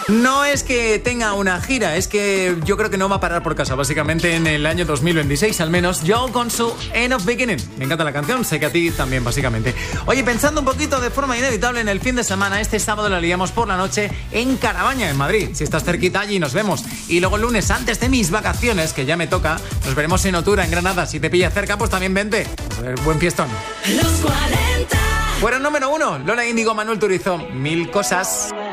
No es que tenga una gira, es que yo creo que no va a parar por casa, básicamente en el año 2026, al menos. Joe con su End of Beginning. Me encanta la canción, sé que a ti también, básicamente. Oye, pensando un poquito de forma inevitable en el fin de semana, este sábado la liamos por la noche en Carabaña, en Madrid. Si estás cerquita, allí nos vemos. Y luego el lunes, antes de mis vacaciones, que ya me toca, nos veremos en Otura, en Granada. Si te pilla cerca, pues también vente. Buen fiestón. Los 40. Fueron número 1, Lola Índigo, Manuel Turizo, Mil Cosas.